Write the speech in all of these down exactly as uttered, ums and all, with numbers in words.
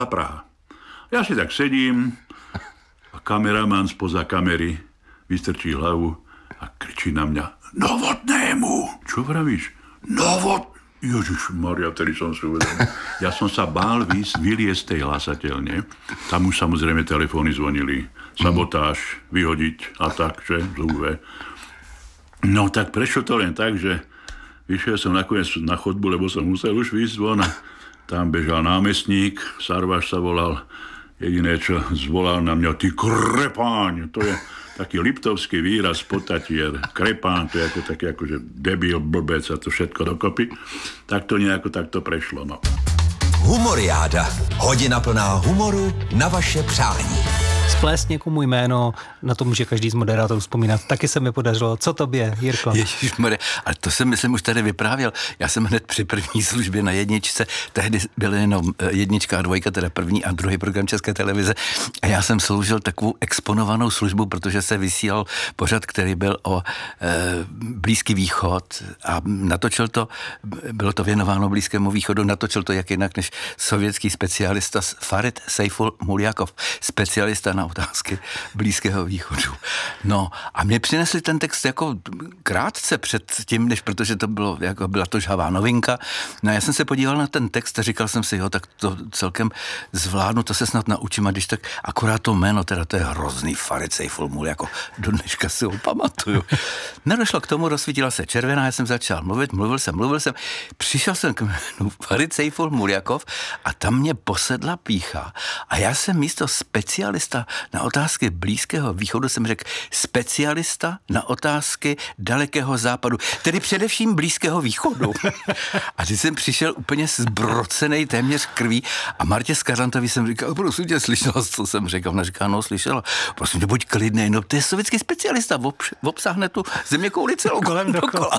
Praha. Ja si tak sedím a kameraman spoza kamery vystrčí hlavu a kričí na mňa: Novotnému! Čo vravíš? Novot... Ježišmaria, tedy som si uvedomil. Ja som sa bál vys, vyliesť z tej hlasateľne. Tam už samozrejme telefóny zvonili. Sabotáž, vyhodiť a tak, že? Z ú vé. No tak prešlo to len tak, že vyšiel som nakoniec na chodbu, lebo som musel už výjsť von. Tam bežal námestník, Sarvaš sa volal. Jediné, čo zvolal na mňa: ty krepáň! To je taký liptovský výraz, potatier. Krepán, to je ako taký akože debil, blbec a to všetko dokopy. Tak to nejako takto prešlo, no. Humoriáda. Hodina plná humoru na vaše přání. Splést někomu jméno, na to může každý z moderátorů vzpomínat. Taky se mi podařilo. Co tobě, Jirko? Ježišmarja, ale to jsem, myslím, už tady vyprávěl. Já jsem hned při první službě na jedničce, tehdy byly jenom jednička a dvojka, teda první a druhý program České televize. A já jsem sloužil takovou exponovanou službu, protože se vysílal pořad, který byl o e, Blízký východ a natočil to, bylo to věnováno Blízkému východu, natočil to jak jinak než sovětský specialista Farid Sejful Muljakov, specialista na otázky Blízkého východu. No a mě přinesli ten text jako krátce před tím, než protože to bylo, jako byla to žhavá novinka. No a já jsem se podíval na ten text a říkal jsem si, jo, tak to celkem zvládnu, to se snad naučím, a když tak akorát to jméno, teda to je hrozný Farid Sejful, jako do dneška si ho pamatuju. Nedošlo k tomu, rozsvítila se červená, já jsem začal mluvit, mluvil jsem, mluvil jsem, přišel jsem k jménu Farid Sejful Muljakov a tam mě posedla pýcha a já jsem místo specialista na otázky Blízkého východu jsem řekl specialista na otázky Dalekého západu, tedy především Blízkého východu. A když jsem přišel úplně zbrocenej téměř krví a Martě Skařantovi jsem říkal, prosím tě, slyšela, co jsem řekl? Ona říká, no slyšela, prosím tě, buď klidnej, no to je sovětský specialista, obsáhne tu zeměkouli celou kolem dokola.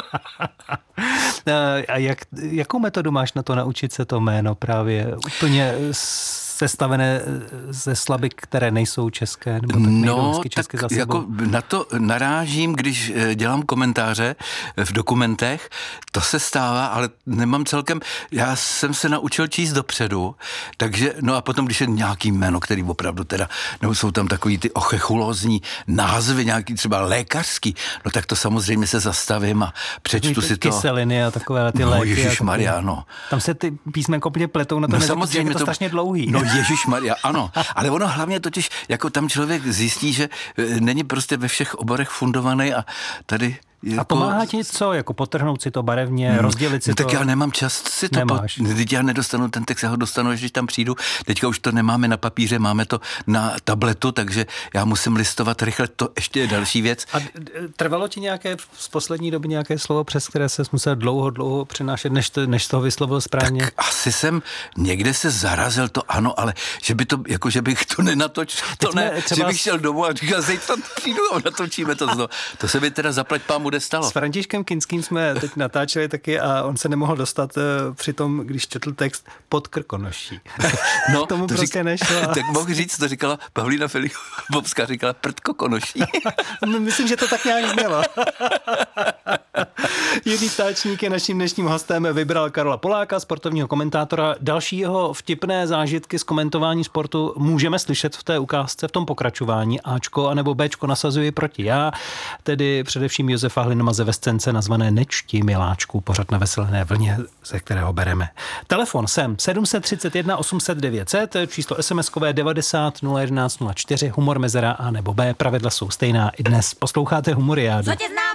A jak, jakou metodu máš na to naučit se to jméno právě úplně sestavené ze slabik, které nejsou české, nebo tak no, české tak za jako na to narážím, když dělám komentáře v dokumentech, to se stává, ale nemám celkem, já jsem se naučil číst dopředu, takže, no a potom, když je nějaký jméno, který opravdu teda, nebo jsou tam takový ty ochechulózní názvy, nějaký třeba lékařský, no tak to samozřejmě se zastavím a přečtu si to. Kyseliny a takové ty no, léky. Ježišmarja, no. Tam se ty písmenka úplně pletou na to, no, nezač, samozřejmě je to, to strašně dlouhý. No Ježišmarja, ano. Ale ono hlavně totiž, jako tam člověk zjistí, že není prostě ve všech oborech fundovaný a tady jako... A pomáhá ti co? Jako potrhnout si to barevně, hmm. rozdělit si no, to? Tak já nemám čas si to... Nemáš. Teď já nedostanu ten text, já ho dostanu, když tam přijdu. Teďka už to nemáme na papíře, máme to na tabletu, takže já musím listovat rychle, to ještě je další věc. A trvalo ti nějaké z poslední doby nějaké slovo, přes které ses musel dlouho, dlouho přenášet, než, to, než toho vyslovil správně? Tak asi jsem někde se zarazil, to ano, ale že by to, jako že bych to nenatočil, to ne, třeba... že bych šel domů a říkal, zejtra přijdu a natočíme to znovu. To se by teda zaplať pámu stalo. S Františkem Kinským jsme teď natáčeli taky a on se nemohl dostat uh, při tom, když četl text pod Krkonoší. No, tomu to prostě řík... nešlo. Tak mohl říct, to říkala Pavlína Filibovská, říkala prdko Konoší. Myslím, že to tak nějak znělo. Jiří Stáčník je naším dnešním hostem, vybral Karola Poláka, sportovního komentátora. Další jeho vtipné zážitky z komentování sportu můžeme slyšet v té ukázce, v tom pokračování. Ačko anebo Bčko nasazuji proti já, tedy především Josefa Hlinomaze ve scénce nazvané Nečti miláčku, pořad na Veselé vlně, ze kterého bereme. Telefon sem sedm set třicet jedna osm set devět set, číslo SMSkové devadesát nula jedenáct nula čtyři, humor mezera A nebo B, pravidla jsou stejná i dnes. Posloucháte Humoriádu. Co tě zná?